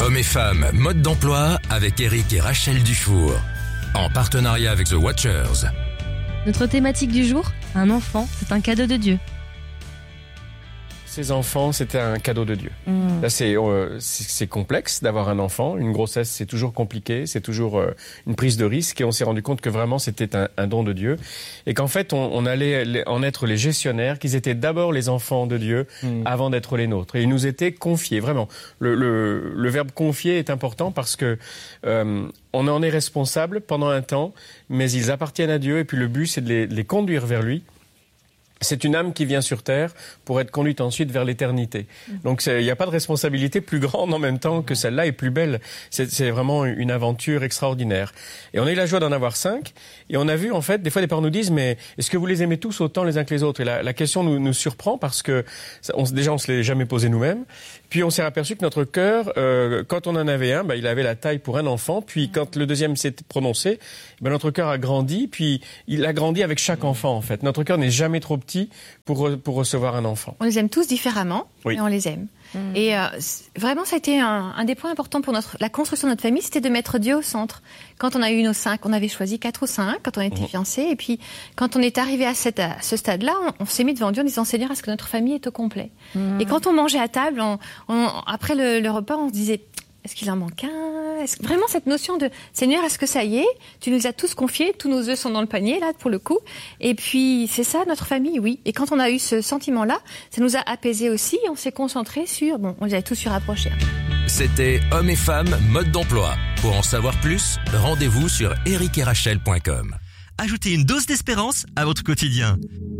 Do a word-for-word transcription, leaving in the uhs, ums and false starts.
Hommes et femmes, mode d'emploi avec Eric et Rachel Dufour. En partenariat avec The Watchers. Notre thématique du jour, un enfant, c'est un cadeau de Dieu. Ces enfants, c'était un cadeau de Dieu. Mmh. Là, c'est, euh, c'est, c'est complexe d'avoir un enfant. Une grossesse, c'est toujours compliqué. C'est toujours euh, une prise de risque. Et on s'est rendu compte que vraiment, c'était un, un don de Dieu. Et qu'en fait, on, on allait en être les gestionnaires, qu'ils étaient d'abord les enfants de Dieu mmh. avant d'être les nôtres. Et ils nous étaient confiés, vraiment. Le, le, le verbe confier est important parce que euh, on en est responsable pendant un temps, mais ils appartiennent à Dieu. Et puis le but, c'est de les, de les conduire vers lui. C'est une âme qui vient sur terre pour être conduite ensuite vers l'éternité. Donc il n'y a pas de responsabilité plus grande en même temps que celle-là et plus belle. C'est, c'est vraiment une aventure extraordinaire. Et on a eu la joie d'en avoir cinq. Et on a vu en fait, des fois des parents nous disent, mais est-ce que vous les aimez tous autant les uns que les autres? Et la, la question nous, nous surprend parce que on, déjà on se l'est jamais posé nous-mêmes. Puis on s'est aperçu que notre cœur, euh, quand on en avait un, bah, il avait la taille pour un enfant. Puis quand le deuxième s'est prononcé, bah, notre cœur a grandi. Puis il a grandi avec chaque enfant en fait. Notre cœur n'est jamais trop petit pour, pour recevoir un enfant. On les aime tous différemment, oui. mais on les aime. Mmh. Et euh, vraiment, ça a été un, un des points importants pour notre, la construction de notre famille, c'était de mettre Dieu au centre. Quand on a eu nos cinq, on avait choisi quatre ou cinq quand on était mmh. fiancés. Et puis, quand on est arrivé à, cette, à ce stade-là, on, on s'est mis devant Dieu en disant, Seigneur, est-ce que notre famille est au complet? mmh. Et quand on mangeait à table, on, on, après le, le repas, on se disait, est-ce qu'il en manque un? Est-ce que vraiment cette notion de Seigneur, est-ce que ça y est? Tu nous as tous confiés, tous nos œufs sont dans le panier là pour le coup. Et puis c'est ça notre famille, oui. Et quand on a eu ce sentiment-là, ça nous a apaisés aussi. On s'est concentré sur, bon, on les a tous surapprochés. C'était Hommes et femmes, mode d'emploi. Pour en savoir plus, rendez-vous sur eric et rachel point com. Ajoutez une dose d'espérance à votre quotidien.